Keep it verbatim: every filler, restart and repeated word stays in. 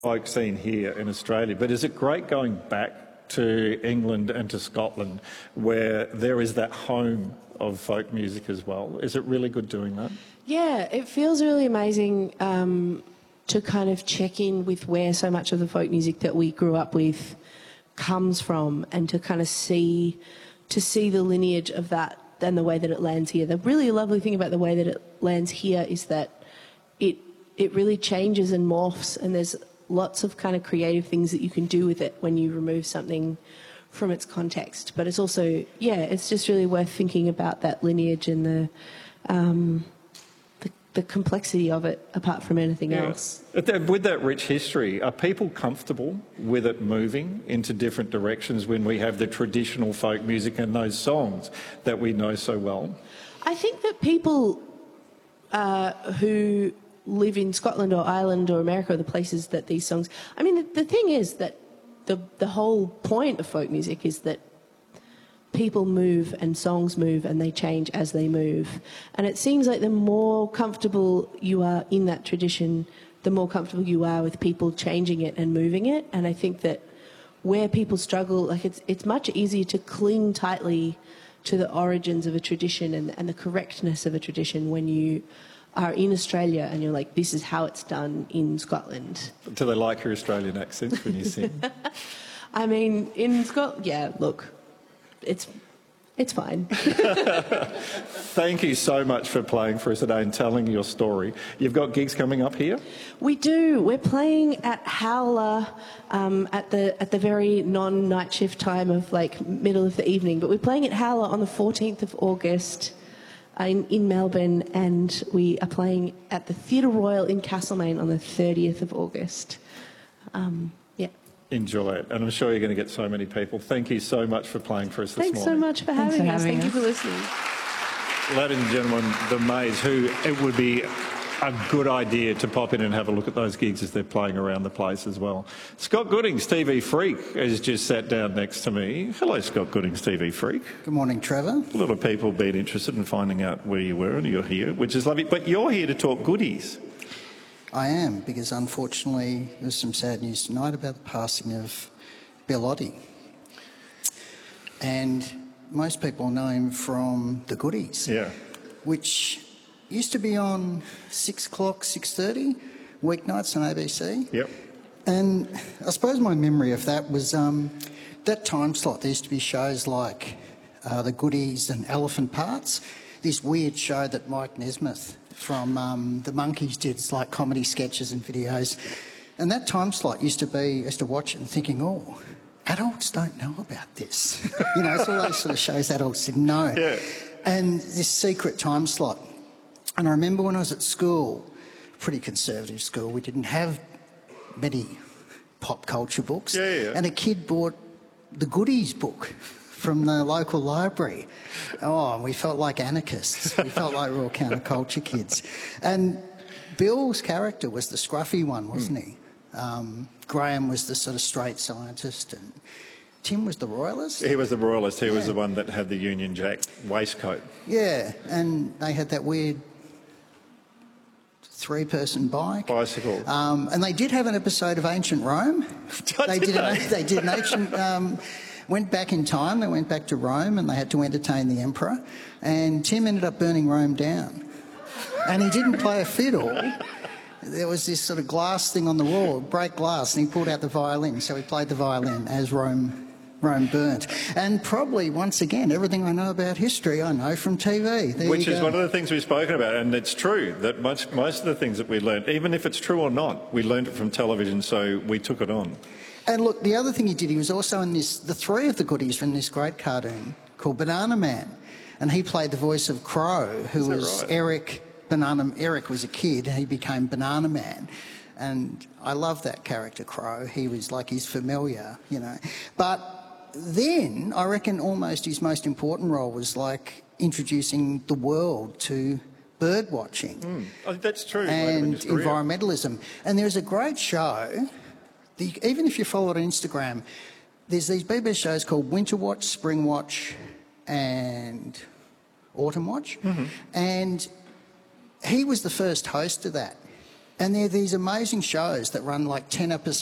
folk scene here in Australia, but is it great going back to England and to Scotland where there is that home of folk music as well? Is it really good doing that? Yeah, it feels really amazing um, to kind of check in with where so much of the folk music that we grew up with comes from, and to kind of see to see the lineage of that and the way that it lands here. The really lovely thing about the way that it lands here is that it it really changes and morphs, and there's lots of kind of creative things that you can do with it when you remove something from its context. But it's also, yeah, it's just really worth thinking about that lineage and the um, the, the complexity of it, apart from anything yeah. else. With that rich history, are people comfortable with it moving into different directions when we have the traditional folk music and those songs that we know so well? I think that people uh, who live in Scotland or Ireland or America, or the places that these songs... I mean, the, the thing is that the the whole point of folk music is that people move and songs move and they change as they move. And it seems like the more comfortable you are in that tradition, the more comfortable you are with people changing it and moving it. And I think that where people struggle, like it's it's much easier to cling tightly to the origins of a tradition and, and the correctness of a tradition when you are in Australia and you're like, this is how it's done in Scotland. Do they like your Australian accents when you sing? I mean, in Scotland, yeah, look, it's it's fine. Thank you so much for playing for us today and telling your story. You've got gigs coming up here? We do. We're playing at Howler um, at the at the very non-night shift time of like middle of the evening, but we're playing at Howler on the fourteenth of August. In, in Melbourne, and we are playing at the Theatre Royal in Castlemaine on the thirtieth of August. Um, yeah. Enjoy it, and I'm sure you're going to get so many people. Thank you so much for playing for us this Thanks morning. Thanks so much for having Thanks for us. having Thank us. you for listening. Ladies and gentlemen, the Maze, who it would be a good idea to pop in and have a look at those gigs as they're playing around the place as well. Scott Goodings, T V Freak, has just sat down next to me. Hello, Scott Goodings, T V Freak. Good morning, Trevor. A lot of people have been interested in finding out where you were and you're here, which is lovely. But you're here to talk goodies. I am, because unfortunately there's some sad news tonight about the passing of Bill Oddie. And most people know him from The Goodies. Yeah. Which used to be on six o'clock, six thirty, weeknights on A B C. Yep. And I suppose my memory of that was um, that time slot. There used to be shows like uh, The Goodies and Elephant Parts, this weird show that Mike Nesmith from um, The Monkees did. It's like comedy sketches and videos. And that time slot used to be, I used to watch it and thinking, oh, adults don't know about this. You know, it's all those sort of shows adults didn't know. Yeah. And this secret time slot. And I remember when I was at school, pretty conservative school, we didn't have many pop culture books. Yeah, yeah. And a kid bought the Goodies book from the local library. Oh, and we felt like anarchists. We felt like real counterculture kids. And Bill's character was the scruffy one, wasn't mm. he? Um, Graham was the sort of straight scientist, and Tim was the royalist. He was the royalist. He yeah. was the one that had the Union Jack waistcoat. Yeah, and they had that weird three-person bike. Bicycle. Um, and they did have an episode of Ancient Rome. they, did did they? An, they did an ancient... Um, went back in time. They went back to Rome and they had to entertain the emperor. And Tim ended up burning Rome down. And he didn't play a fiddle. There was this sort of glass thing on the wall, break glass, and he pulled out the violin. So he played the violin as Rome Rome burnt. And probably, once again, everything I know about history I know from T V. There Which you is go. one of the things we've spoken about, and it's true that much, most of the things that we learned, even if it's true or not, we learned it from television, so we took it on. And look, the other thing he did, he was also in this, the three of the Goodies were in this great cartoon called Banana Man. And he played the voice of Crow, who was right? Eric Banana. Eric was a kid, and he became Banana Man. And I love that character, Crow. He was like his familiar, you know. But then I reckon almost his most important role was like introducing the world to bird watching. Mm. Oh, that's true. And environmentalism. And there's a great show, the, even if you follow it on Instagram, there's these B B C shows called Winter Watch, Spring Watch and Autumn Watch. Mm-hmm. And he was the first host of that. And they're these amazing shows that run like ten episodes.